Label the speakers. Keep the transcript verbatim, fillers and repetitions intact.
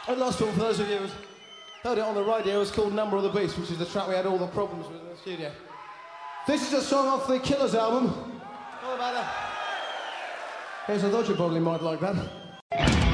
Speaker 1: And last one, for those of you who heard it on the radio, it's called Number of the Beast, which is the track we had all the problems with in the studio. This is a song off the Killers album. All about that. Here's a thought you probably might like that.